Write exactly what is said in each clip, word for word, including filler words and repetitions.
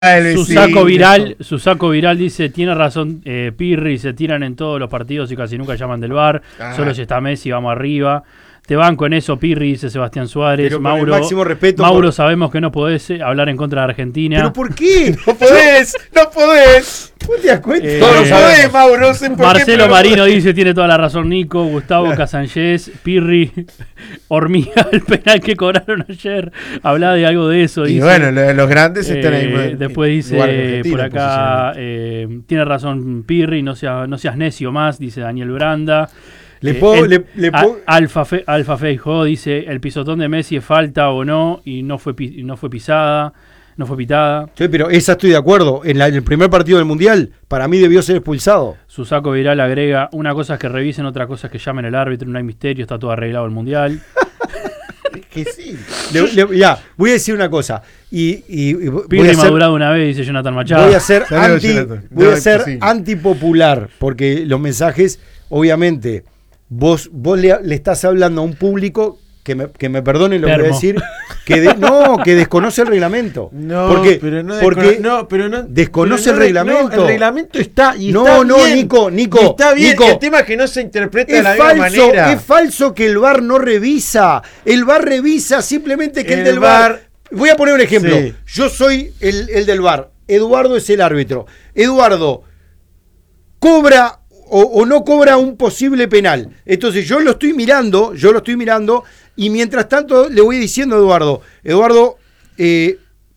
Su saco viral, su saco viral dice, tiene razón eh, Pirri, se tiran en todos los partidos y casi nunca llaman del V A R, ah. solo si está Messi, vamos arriba. Te banco en eso, Pirri, dice Sebastián Suárez. Pero Mauro, máximo respeto Mauro por... sabemos que no podés hablar en contra de Argentina. ¿Pero por qué? No podés, no podés. ¿Vos te das cuenta? Eh, no podés, Mauro. No sé por Marcelo qué, Marino dice, tiene toda la razón Nico. Gustavo Casanllés, Pirri, hormiga el penal que cobraron ayer. Habla de algo de eso. Y dice, bueno, los grandes eh, están ahí. Después dice, por acá, eh, tiene razón Pirri, no, sea, no seas necio más, dice Daniel Branda. Le puedo, eh, le, le puedo... Alfa, Fe, Alfa Feijo dice, el pisotón de Messi es falta o no, y no fue, no fue pisada, no fue pitada. Sí, pero esa estoy de acuerdo. En, la, en el primer partido del Mundial, para mí debió ser expulsado. Su saco viral agrega, una cosa es que revisen, otra cosa es que llamen al árbitro, no hay misterio, está todo arreglado el Mundial. Que sí. Le, le, ya, voy a decir una cosa. Y, y, y Pirri madurado una vez, dice Jonathan Machado. Voy a ser, anti, voy a ser antipopular, porque los mensajes, obviamente... Vos, vos le, le estás hablando a un público que me, que me perdone lo que voy a decir, que de, no, que desconoce el reglamento. No, porque, pero no, porque no, pero no desconoce pero no, el reglamento. No, el reglamento está y no, está no, bien. Nico, Nico, y está bien. Nico, el tema es que no se interpreta de la falso, misma manera. Es falso que el V A R no revisa. El V A R revisa simplemente que el, el del V A R. Voy a poner un ejemplo. Sí. Yo soy el, el del V A R. Eduardo es el árbitro. Eduardo cobra O, o no cobra un posible penal. Entonces yo lo estoy mirando, yo lo estoy mirando, y mientras tanto le voy diciendo a Eduardo, Eduardo, eh,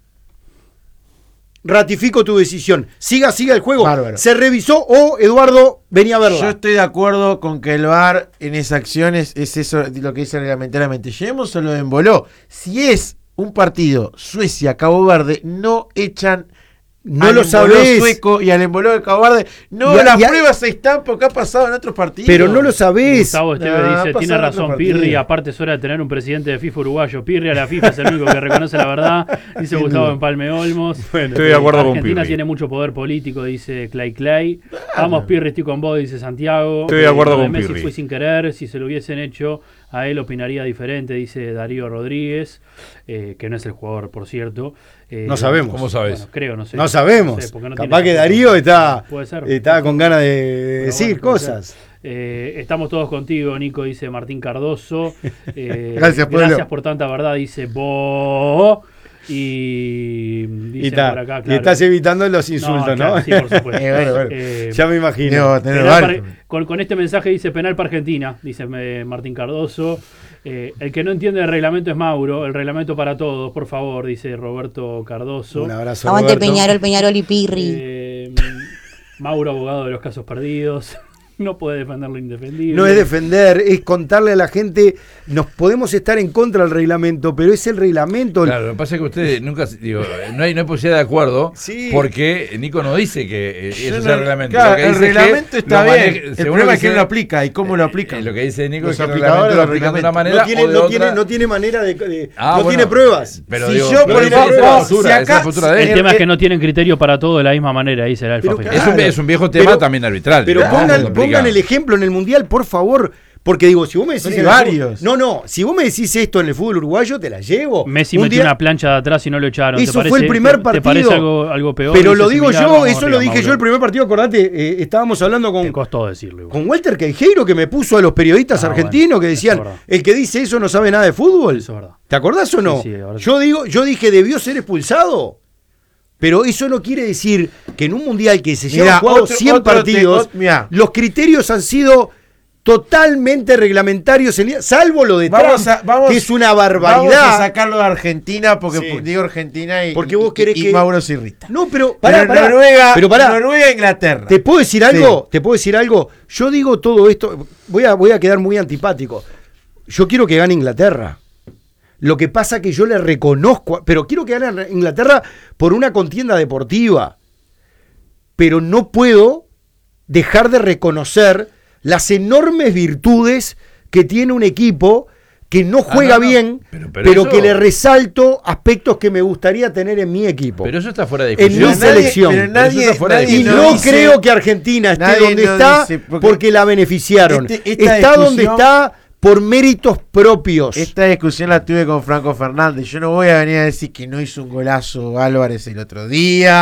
ratifico tu decisión. Siga, siga el juego. Bárbaro. ¿Se revisó o Eduardo venía a verla? Yo estoy de acuerdo con que el V A R en esas acciones es eso lo que dice reglamentariamente. Llevemos a lo de Emboló. Si es un partido Suecia-Cabo Verde, no echan... No lo sabés. Sueco y al emboló de Cabo Verde. No, ya, las ya, pruebas están porque ha pasado en otros partidos. Pero no lo sabés. Gustavo Esteve no, dice, tiene razón Pirri, aparte es hora de tener un presidente de FIFA uruguayo. Pirri a la FIFA es el único que reconoce la verdad, dice Gustavo Empalme Olmos. Bueno, estoy de acuerdo Argentina con Pirri. tiene mucho poder político, dice Clay Clay. Vamos Pirri, estoy con vos, dice Santiago. Estoy de acuerdo eh, con Messi Pirri. fue sin querer, si se lo hubiesen hecho a él opinaría diferente, dice Darío Rodríguez, eh, que no es el jugador, por cierto. Eh, no sabemos. ¿Cómo sabes? Bueno, creo, no sé. No sabemos. No sé, no Capaz que Darío está, está con ganas de decir bueno, cosas. Eh, estamos todos contigo, Nico, dice Martín Cardoso. Eh, gracias, gracias por tanta verdad, dice Bo. Y, y, ta, por acá, claro. Y estás evitando los insultos, ¿no? Claro, ¿no? sí, por supuesto. eh, bueno, bueno. Eh, ya me imagino. Para, con, con este mensaje dice penal para Argentina, dice Martín Cardoso. Eh, el que no entiende el reglamento es Mauro, el reglamento para todos, por favor, dice Roberto Cardoso. Un abrazo, Aguante Roberto. Peñarol, Peñarol y Pirri. Eh, Mauro, abogado de los casos perdidos. No puede defender lo indefendible. No es defender, es contarle a la gente. Nos podemos estar en contra del reglamento, pero es el reglamento. Claro, lo que pasa es que ustedes nunca, digo, no hay, no hay posibilidad de acuerdo, sí. Porque Nico no dice que ese es el reglamento. Claro, lo que el reglamento está bien. Maneja, el problema es quién lo aplica y cómo lo aplica. Eh, lo que dice Nico Los es que el reglamento lo aplica de una manera no tiene, o de no otra. Tiene, no tiene manera de... de ah, no bueno, tiene pruebas. Pero si digo, yo, pero por ejemplo, el tema es que no tienen criterio para todo de la misma manera, dice el Alfa. Es un viejo tema también arbitral. Pero pongan el ejemplo en el Mundial, por favor, porque digo, si vos me decís varios. Fútbol, no, no, si vos me decís esto en el fútbol uruguayo, te la llevo. Messi metió una plancha de atrás y no lo echaron. Eso ¿Te parece, fue el primer te, partido. ¿Te parece algo, algo peor? Pero lo digo yo, eso lo dije yo el primer partido, acordate, eh, estábamos hablando con, te costó decirlo, con Walter Queijeiro, que me puso a los periodistas ah, argentinos bueno, que decían, el que dice eso no sabe nada de fútbol. Eso es verdad. ¿Te acordás o no? Sí, sí, yo digo, yo dije, debió ser expulsado. Pero eso no quiere decir que en un mundial que se lleva jugado cien partidos, te, otro, los criterios han sido totalmente reglamentarios, en, salvo lo de vamos Trump, a, vamos, que es una barbaridad. Vamos a sacarlo de Argentina, porque sí. digo Argentina y, porque vos querés y, y que... Mauro se irrita. No, pero pará, pero pará, Noruega, pero pará. Noruega, Inglaterra. ¿Te puedo decir algo? Sí. ¿Te puedo decir algo? Yo digo todo esto, voy a, voy a quedar muy antipático. Yo quiero que gane Inglaterra. Lo que pasa que yo le reconozco, pero quiero que gane Inglaterra por una contienda deportiva. Pero no puedo dejar de reconocer las enormes virtudes que tiene un equipo que no juega ah, no, no. bien, pero, pero, pero eso... que le resalto aspectos que me gustaría tener en mi equipo. Pero eso está fuera de discusión. En mi nadie, selección. Pero nadie, pero nadie y no, no dice, creo que Argentina esté donde está porque, porque la beneficiaron. Este, está discusión... donde está por méritos propios. Esta discusión la tuve con Franco Fernández. Yo no voy a venir a decir que no hizo un golazo Álvarez el otro día.